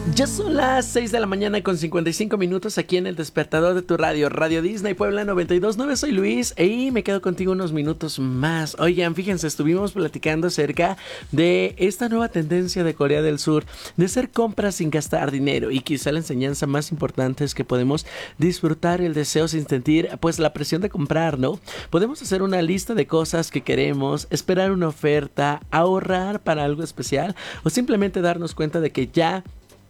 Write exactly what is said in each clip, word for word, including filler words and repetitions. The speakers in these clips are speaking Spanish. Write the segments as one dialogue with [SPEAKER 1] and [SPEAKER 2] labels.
[SPEAKER 1] Ya son las seis de la mañana con cincuenta y cinco minutos aquí en el despertador de tu radio, Radio Disney Puebla noventa y dos punto nueve. Soy Luis y me quedo contigo unos minutos más. Oigan, fíjense, estuvimos platicando acerca de esta nueva tendencia de Corea del Sur de hacer compras sin gastar dinero, y quizá la enseñanza más importante es que podemos disfrutar el deseo sin sentir pues la presión de comprar, ¿no? Podemos hacer una lista de cosas que queremos, esperar una oferta, ahorrar para algo especial o simplemente darnos cuenta de que ya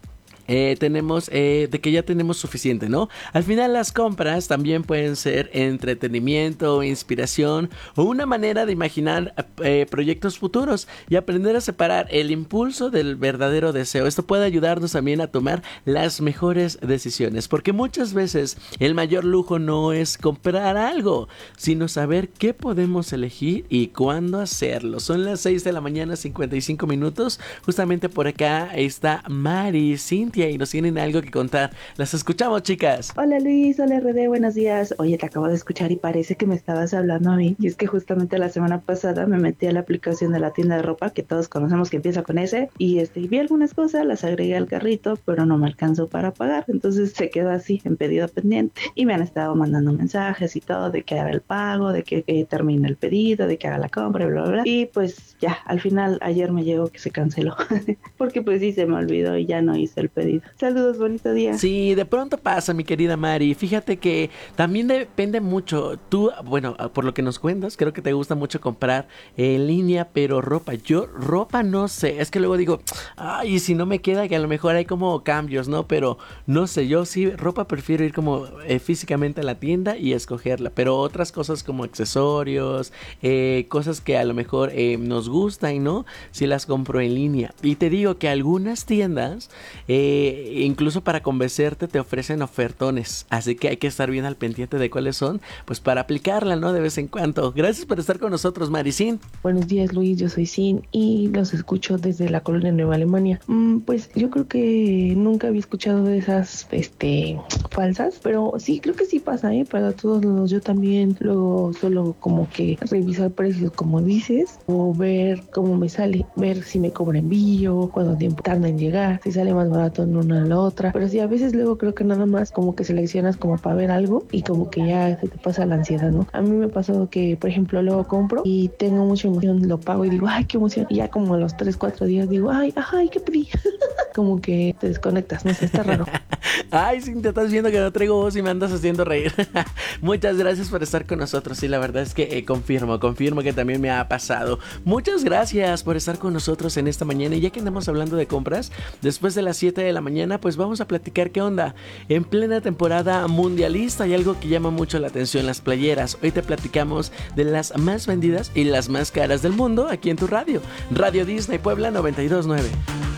[SPEAKER 1] Eh, tenemos eh, de que ya tenemos suficiente, ¿no? Al final las compras también pueden ser entretenimiento, inspiración o una manera de imaginar eh, proyectos futuros y aprender a separar el impulso del verdadero deseo. Esto puede ayudarnos también a tomar las mejores decisiones, porque muchas veces el mayor lujo no es comprar algo, sino saber qué podemos elegir y cuándo hacerlo. Son las seis de la mañana, cincuenta y cinco minutos. Justamente por acá está Mari, Cintia, y nos tienen algo que contar. Las escuchamos, chicas.
[SPEAKER 2] Hola Luis, hola R D, buenos días. Oye, te acabo de escuchar y parece que me estabas hablando a mí. Y es que justamente la semana pasada me metí a la aplicación de la tienda de ropa que todos conocemos que empieza con S, y este, vi algunas cosas, las agregué al carrito, pero no me alcanzó para pagar. Entonces se quedó así, en pedido pendiente. Y me han estado mandando mensajes y todo de que haga el pago, de que eh, termine el pedido, de que haga la compra, bla, bla, bla. Y pues ya, al final ayer me llegó que se canceló. Porque pues sí, se me olvidó y ya no hice el pedido. Saludos, bonito día.
[SPEAKER 1] Sí, de pronto pasa, mi querida Mari. Fíjate que también depende mucho. Tú, bueno, por lo que nos cuentas, creo que te gusta mucho comprar en línea, pero ropa. Yo, ropa no sé. Es que luego digo, ay, si no me queda, que a lo mejor hay como cambios, ¿no? Pero no sé, yo sí, ropa prefiero ir como eh, físicamente a la tienda y escogerla. Pero otras cosas como accesorios, eh, cosas que a lo mejor eh, nos gustan, ¿no? Sí las compro en línea. Y te digo que algunas tiendas, eh, incluso para convencerte, te ofrecen ofertones, así que hay que estar bien al pendiente de cuáles son, pues para aplicarla, ¿no? De vez en cuando. Gracias por estar con nosotros, Maricín.
[SPEAKER 3] Buenos días, Luis, yo soy Sin y los escucho desde la colonia Nueva Alemania. Mm, pues yo creo que nunca había escuchado de esas este falsas, pero sí, creo que sí pasa, ¿eh? Para todos los, yo también luego solo como que revisar precios, como dices, o ver cómo me sale, ver si me cobra envío, cuánto tiempo tarda en llegar, si sale más barato en una a la otra. Pero sí, a veces luego creo que nada más como que seleccionas como para ver algo y como que ya se te pasa la ansiedad, ¿no? A mí me pasó que, por ejemplo, luego compro y tengo mucha emoción, lo pago y digo, ay, qué emoción. Y ya como a los tres, cuatro días digo, ay, ay, qué pedí. Como que te desconectas, no sé, está raro.
[SPEAKER 1] Ay, sí, te estás viendo que no traigo voz y me andas haciendo reír. Muchas gracias por estar con nosotros. Y la verdad es que eh, confirmo, confirmo que también me ha pasado. Muchas gracias por estar con nosotros en esta mañana. Y ya que andamos hablando de compras, después de las siete de la mañana, pues vamos a platicar qué onda. En plena temporada mundialista hay algo que llama mucho la atención: las playeras. Hoy te platicamos de las más vendidas y las más caras del mundo aquí en tu radio. Radio Disney Puebla noventa y dos punto nueve.